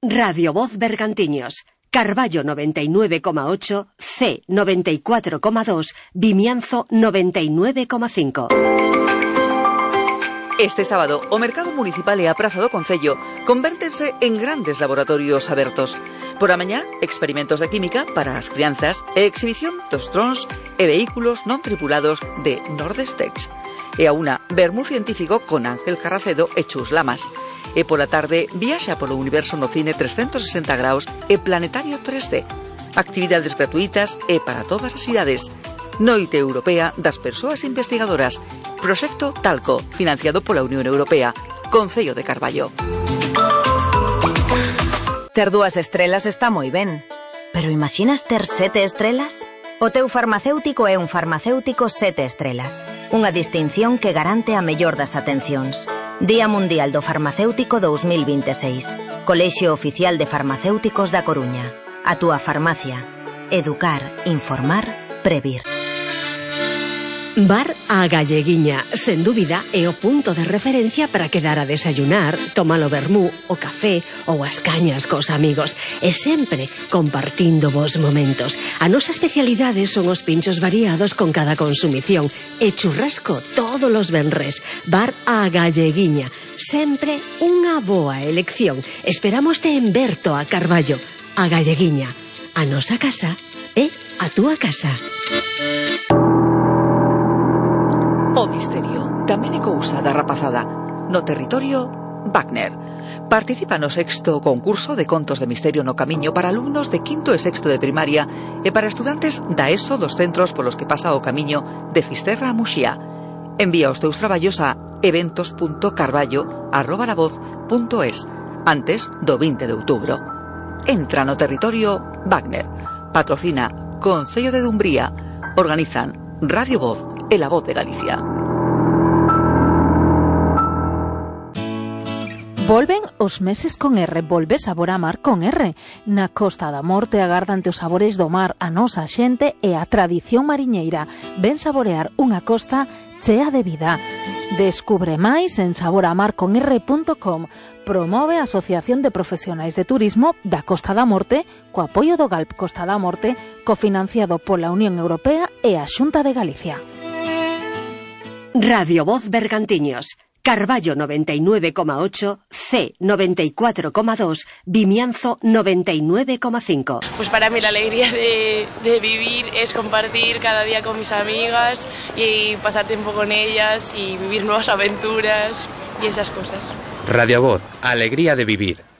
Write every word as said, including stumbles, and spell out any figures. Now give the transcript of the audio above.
Radio Voz Bergantiños, Carballo noventa y nueve coma ocho, C noventa y cuatro coma dos, Vimianzo noventa y nueve coma cinco. Este sábado, o Mercado Municipal e a Praza do Concello convértense en grandes laboratorios abertos. Por a mañá, experimentos de química para as crianzas e exhibición dos drons e vehículos non tripulados de Nordestex. E a unha, vermú científico con Ángel Carracedo e Chus Lamas. E pola tarde, viaxa polo universo no cine trescentos sesenta graus e Planetario tres D. Actividades gratuitas e para todas as idades. Noite Europea das Persoas Investigadoras. Proxecto Talco, financiado pola Unión Europea. Concello de Carballo. Ter dúas estrelas está moi ben. Pero imaginas ter sete estrelas? O teu farmacéutico é un farmacéutico sete estrelas. Unha distinción que garante a mellor das atencións. Día Mundial do Farmacéutico dous mil vinte e seis. Colexio Oficial de Farmacéuticos da Coruña. A túa farmacia. Educar, informar, previr. Bar A Galleguiña, sen dúbida, é o punto de referencia para quedar a desayunar, tomar o vermú, o café ou as cañas cos amigos, e sempre compartindo vos momentos. A nosa especialidade son os pinchos variados con cada consumición e churrasco todos os venres. Bar A Galleguiña, sempre unha boa elección. Esperámoste en Berto a Carballo. A Galleguiña, a nosa casa é a túa casa. O misterio tamén é cousa da rapazada. No territorio Wagner. Participa no sexto concurso de contos de misterio no camiño para alumnos de quinto e sexto de primaria e para estudantes da ESO dos centros polos que pasa o camiño de Fisterra a Muxía. Envía os teus traballos a eventos punto carballo arroba la voz punto es antes do vinte de outubro. Entra no territorio Wagner. Patrocina Concello de Dumbría. Organizan Radio Voz e La Voz de Galicia. Volven os meses con R, volve sabor a mar con R. Na Costa da Morte agardante os sabores do mar, a nosa xente e a tradición mariñeira. Ven saborear unha costa chea de vida. Descubre máis en sabor a mar con r punto com. Promove a Asociación de Profesionais de Turismo da Costa da Morte co apoio do Galp Costa da Morte, cofinanciado pola Unión Europea e a Xunta de Galicia. Radio Voz Bergantiños, Carballo noventa y nueve coma ocho, C noventa y cuatro coma dos, Vimianzo noventa y nueve coma cinco. Pues para mí la alegría de, de vivir es compartir cada día con mis amigas y pasar tiempo con ellas y vivir nuevas aventuras y esas cosas. Radio Voz, alegría de vivir.